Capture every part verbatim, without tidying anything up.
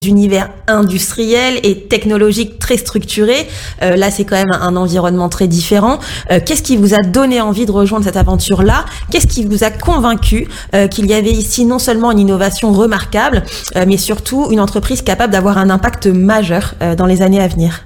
univers industriel et technologique très structuré. Euh, là, c'est quand même un, un environnement très différent. Euh, qu'est-ce qui vous a donné envie de rejoindre cette aventure-là? Qu'est-ce qui vous a convaincu euh, qu'il y avait ici non seulement une innovation remarquable, euh, mais surtout une entreprise capable d'avoir un impact majeur euh, dans les années à venir?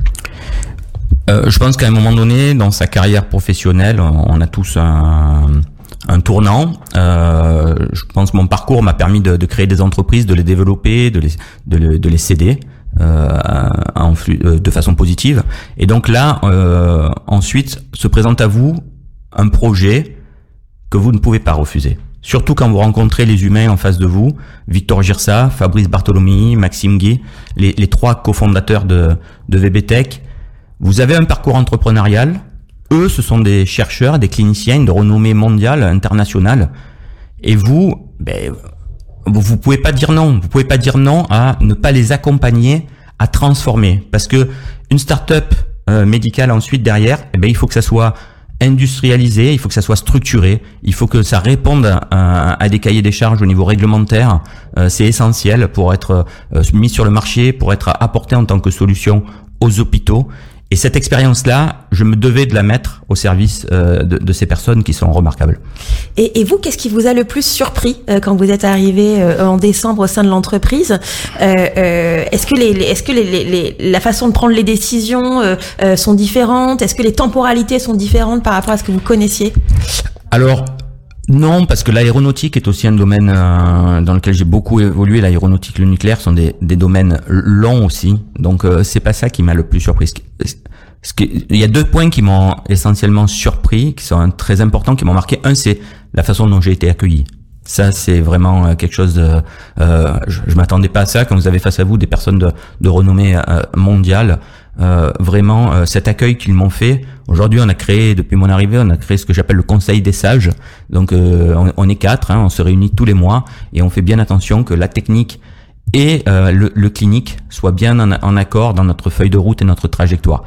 Euh, je pense qu'à un moment donné, dans sa carrière professionnelle, on a tous un, un tournant. Euh, je pense que mon parcours m'a permis de, de créer des entreprises, de les développer, de les, de, les, de les céder euh, en flux, euh, de façon positive. Et donc là, euh, ensuite, se présente à vous un projet que vous ne pouvez pas refuser. Surtout quand vous rencontrez les humains en face de vous, Victor Girsa, Fabrice Bartolomei, Maxime Guy, les, les trois cofondateurs de, de V B Tech. Vous avez un parcours entrepreneurial. Eux, ce sont des chercheurs, des cliniciens de renommée mondiale, internationale. Et vous, ben, vous pouvez pas dire non. Vous pouvez pas dire non à ne pas les accompagner à transformer. Parce que une start-up euh, médicale ensuite derrière, eh ben, il faut que ça soit industrialisé, il faut que ça soit structuré, il faut que ça réponde à, à, à des cahiers des charges au niveau réglementaire. Euh, c'est essentiel pour être euh, mis sur le marché, pour être apporté en tant que solution aux hôpitaux. Et cette expérience-là, je me devais de la mettre au service euh, de, de ces personnes qui sont remarquables. Et, et vous, qu'est-ce qui vous a le plus surpris euh, quand vous êtes arrivé euh, en décembre au sein de l'entreprise? euh, euh, Est-ce que, les, les, est-ce que les, les, les, la façon de prendre les décisions euh, euh, sont différentes? Est-ce que les temporalités sont différentes par rapport à ce que vous connaissiez? Alors, non, parce que l'aéronautique est aussi un domaine euh, dans lequel j'ai beaucoup évolué. L'aéronautique, le nucléaire sont des, des domaines longs aussi. Donc, euh, c'est pas ça qui m'a le plus surpris. Ce qui, ce qui, il y a deux points qui m'ont essentiellement surpris, qui sont très importants, qui m'ont marqué. Un, c'est la façon dont j'ai été accueilli. Ça, c'est vraiment quelque chose de... Euh, je, je m'attendais pas à ça. Quand vous avez face à vous des personnes de, de renommée euh, mondiale, euh, vraiment, euh, cet accueil qu'ils m'ont fait... Aujourd'hui, on a créé, depuis mon arrivée, on a créé ce que j'appelle le Conseil des sages. Donc, euh, on, on est quatre, hein, on se réunit tous les mois et on fait bien attention que la technique et euh, le, le clinique soient bien en, en accord dans notre feuille de route et notre trajectoire.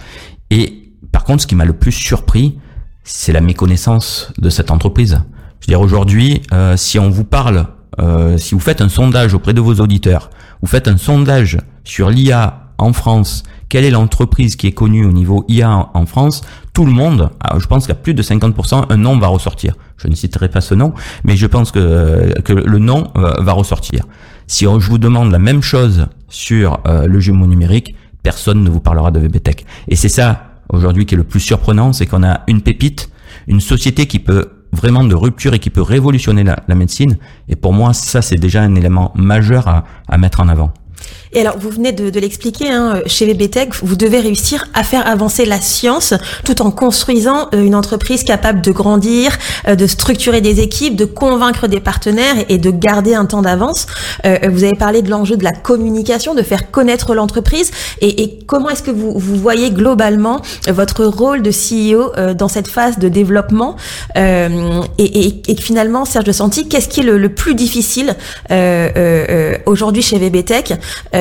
Et par contre, ce qui m'a le plus surpris, c'est la méconnaissance de cette entreprise. Je veux dire, aujourd'hui, euh, si on vous parle, euh, si vous faites un sondage auprès de vos auditeurs, vous faites un sondage sur l'I A en France, quelle est l'entreprise qui est connue au niveau I A en, en France, tout le monde, je pense qu'à plus de cinquante pour cent, un nom va ressortir. Je ne citerai pas ce nom, mais je pense que, que le nom va ressortir. Si on, je vous demande la même chose sur euh, le jumeau numérique, personne ne vous parlera de V B Tech. Et c'est ça, aujourd'hui, qui est le plus surprenant, c'est qu'on a une pépite, une société qui peut vraiment de rupture et qui peut révolutionner la, la médecine. Et pour moi, ça, c'est déjà un élément majeur à, à mettre en avant. Et alors, vous venez de, de l'expliquer, hein, chez V B Tech, vous devez réussir à faire avancer la science tout en construisant euh, une entreprise capable de grandir, euh, de structurer des équipes, de convaincre des partenaires et, et de garder un temps d'avance. Euh, vous avez parlé de l'enjeu de la communication, de faire connaître l'entreprise. Et, et comment est-ce que vous, vous voyez globalement votre rôle de C E O euh, dans cette phase de développement euh, et, et, et finalement, Serge de Santi, qu'est-ce qui est le, le plus difficile euh, euh, aujourd'hui chez V B Tech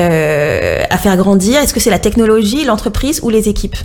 Euh, à faire grandir? Est-ce que c'est la technologie, l'entreprise ou les équipes?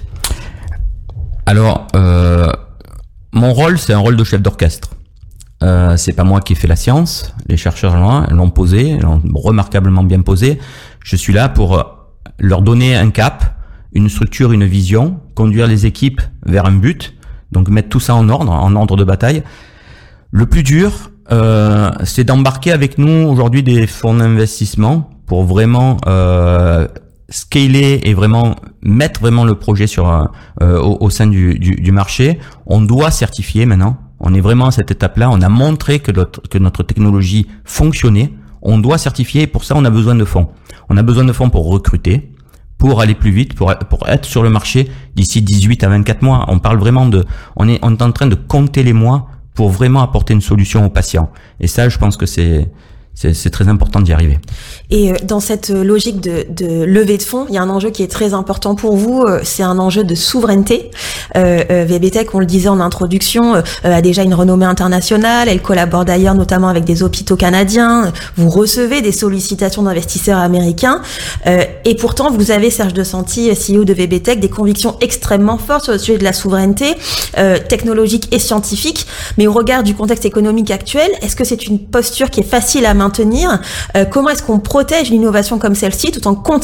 Alors, euh, mon rôle, c'est un rôle de chef d'orchestre. Euh, c'est pas moi qui ai fait la science. Les chercheurs l'ont posé, l'ont remarquablement bien posé. Je suis là pour leur donner un cap, une structure, une vision, conduire les équipes vers un but. Donc mettre tout ça en ordre, en ordre de bataille. Le plus dur, euh, c'est d'embarquer avec nous aujourd'hui des fonds d'investissement pour vraiment euh, scaler et vraiment mettre vraiment le projet sur euh, au, au sein du, du, du marché. On doit certifier maintenant. On est vraiment à cette étape-là. On a montré que notre, que notre technologie fonctionnait. On doit certifier. Et pour ça, on a besoin de fonds. On a besoin de fonds pour recruter, pour aller plus vite, pour pour être sur le marché d'ici dix-huit à vingt-quatre mois. On parle vraiment de, on est on est en train de compter les mois pour vraiment apporter une solution aux patients. Et ça, je pense que c'est C'est, c'est très important d'y arriver. Et dans cette logique de, de levée de fonds, il y a un enjeu qui est très important pour vous, c'est un enjeu de souveraineté. Euh, V B Tech, on le disait en introduction, euh, a déjà une renommée internationale, elle collabore d'ailleurs notamment avec des hôpitaux canadiens, vous recevez des sollicitations d'investisseurs américains, euh, et pourtant vous avez, Serge de Santi, C E O de V B Tech, des convictions extrêmement fortes sur le sujet de la souveraineté, euh, technologique et scientifique, mais au regard du contexte économique actuel, est-ce que c'est une posture qui est facile à maintenir maintenir. Euh, comment est-ce qu'on protège une innovation comme celle-ci tout en continuant